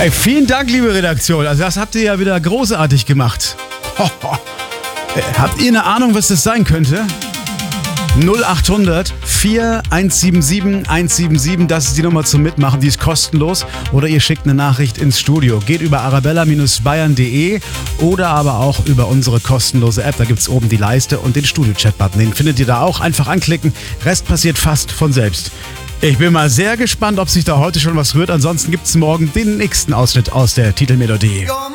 Ey, vielen Dank, liebe Redaktion. Also das habt ihr ja wieder großartig gemacht. Habt ihr eine Ahnung, was das sein könnte? 0800 4177 177, das ist die Nummer zum Mitmachen, die ist kostenlos. Oder ihr schickt eine Nachricht ins Studio. Geht über arabella-bayern.de oder aber auch über unsere kostenlose App. Da gibt es oben die Leiste und den Studio-Chat-Button. Den findet ihr da auch. Einfach anklicken. Rest passiert fast von selbst. Ich bin mal sehr gespannt, ob sich da heute schon was rührt. Ansonsten gibt es morgen den nächsten Ausschnitt aus der Titelmelodie.